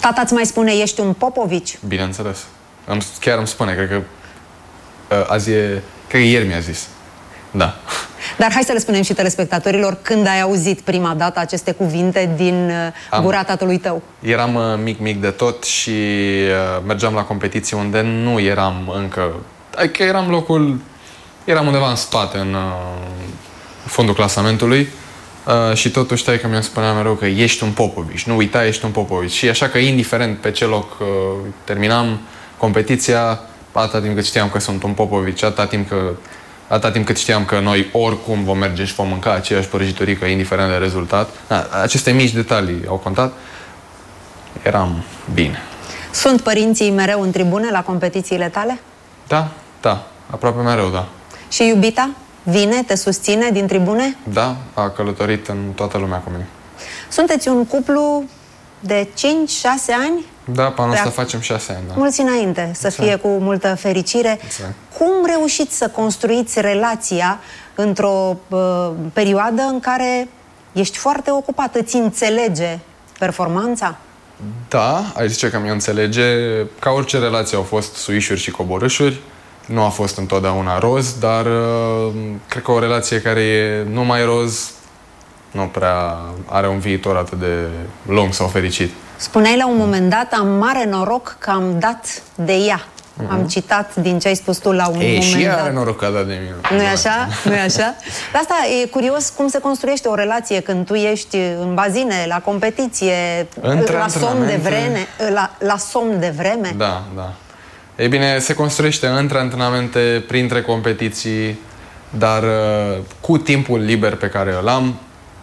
Tata îți mai spune, ești un Popovici? Bineînțeles. Chiar îmi spune, cred că cred că ieri mi-a zis. Da. Dar hai să le spunem și telespectatorilor când ai auzit prima dată aceste cuvinte din gura tatălui tău. Eram mic de tot și mergeam la competiții unde nu eram încă... Adică eram undeva în spate, în fundul clasamentului și totuși că mi-a spunea mereu că ești un Popovici, nu uita, ești un Popovici. Și așa că indiferent pe ce loc terminam competiția, atâta timp cât știam că sunt un Popovici, atâta timp cât știam că noi oricum vom merge și vom mânca aceeași prăjiturică, indiferent de rezultat. Aceste mici detalii au contat. Eram bine. Sunt părinții mereu în tribune la competițiile tale? Da. Aproape mereu, da. Și iubita? Vine, te susține din tribune? Da, a călătorit în toată lumea cu mine. Sunteți un cuplu de 5-6 ani? Da, pe anul ăsta facem 6 ani, da. Mulți înainte, să fie cu multă fericire. Exact. Cum reușiți să construiți relația într-o perioadă în care ești foarte ocupat? Îți înțelege performanța? Da, aș zice că mi înțelege. Ca orice relație au fost suișuri și coborâșuri. Nu a fost întotdeauna roz, dar cred că o relație care e numai roz nu prea are un viitor atât de lung sau fericit. Spuneai la un moment dat, am mare noroc că am dat de ea. Am citat din ce ai spus tu la un moment dat. Și ea are noroc că a dat de mine. Nu-i așa? Nu-i așa? Dar asta e curios cum se construiește o relație când tu ești în bazine, la competiție, la somn de vreme, la somn de vreme. Da. Ei bine, se construiește între antrenamente, printre competiții, dar cu timpul liber pe care îl am,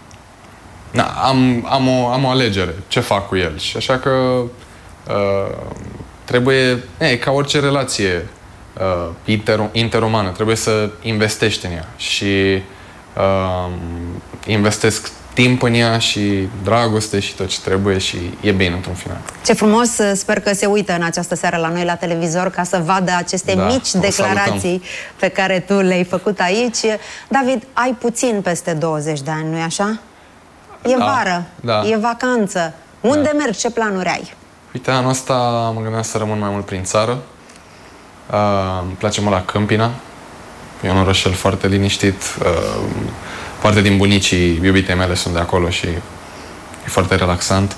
am o alegere ce fac cu el. Și așa că trebuie, ca orice relație interumană, trebuie să investești în ea. Și investesc timp în ea și dragoste și tot ce trebuie și e bine într-un final. Ce frumos, sper că se uită în această seară la noi la televizor ca să vadă aceste mici declarații pe care tu le-ai făcut aici. David, ai puțin peste 20 de ani, nu-i așa? E vară, e vacanță. Unde mergi? Ce planuri ai? Uite, anul ăsta mă gândeam să rămân mai mult prin țară. Îmi place mult la Câmpina. E un orășel foarte liniștit. Parte din bunicii iubitei mele sunt de acolo și e foarte relaxant.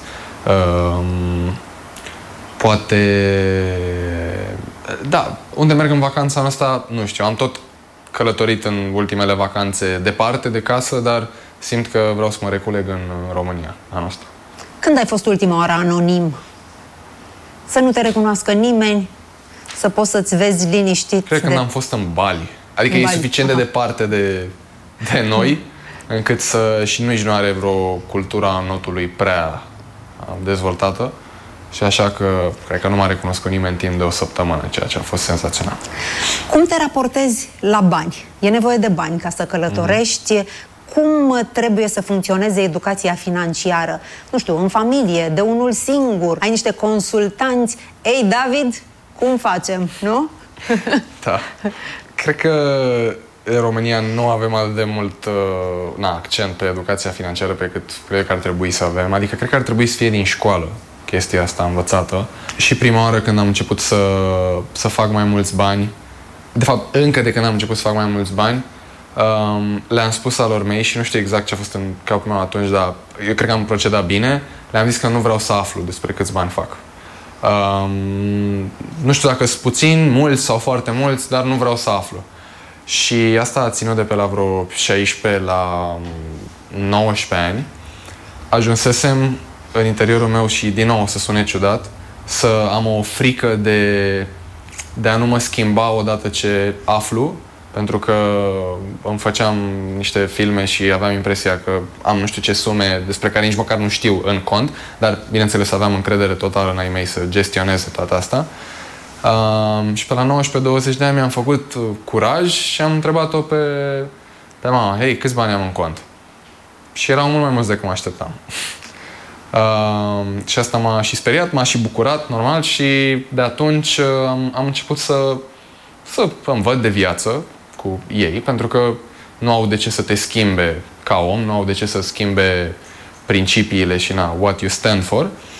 Poate... Da, unde merg în vacanța anul ăsta, nu știu. Am tot călătorit în ultimele vacanțe departe de casă, dar simt că vreau să mă reculeg în România anul ăsta. Când ai fost ultima oară anonim? Să nu te recunoască nimeni, să poți să-ți vezi liniștit. Cred că când am fost în Bali. Adică e suficient de departe de noi, încât și nici nu are vreo cultură a notului prea dezvoltată. Și așa că cred că nu m-a recunoscut nimeni timp de o săptămână, ceea ce a fost senzațional. Cum te raportezi la bani? E nevoie de bani ca să călătorești. Cum trebuie să funcționeze educația financiară? Nu știu, în familie, de unul singur, ai niște consultanți. Ei, David, cum facem, nu? Da. Cred că în România nu avem atât de mult accent pe educația financiară pe cât cred că ar trebui să avem. Adică cred că ar trebui să fie din școală chestia asta învățată. Și prima oară când am început să fac mai mulți bani, de fapt, încă de când am început să fac mai mulți bani, le-am spus alor mei și nu știu exact ce a fost în capul meu atunci, dar eu cred că am procedat bine. Le-am zis că nu vreau să aflu despre câți bani fac. Nu știu dacă sunt puțini, mulți sau foarte mulți, dar nu vreau să aflu. Și asta a ținut de pe la vreo 16 la 19 ani. Ajunsesem în interiorul meu și din nou să sune ciudat, să am o frică de a nu mă schimba odată ce aflu, pentru că îmi făceam niște filme și aveam impresia că am nu știu ce sume despre care nici măcar nu știu în cont, dar bineînțeles aveam încredere totală în ai mei să gestioneze toată asta. Și pe la 19-20 de ani mi-am făcut curaj și am întrebat-o pe mama, hei, câți bani am în cont? Și erau mult mai mulți decât mă așteptam. Și asta m-a și speriat, m-a și bucurat, normal, și de atunci am început să îmi văd de viață cu ei, pentru că nu au de ce să te schimbe ca om, nu au de ce să schimbe principiile și what you stand for.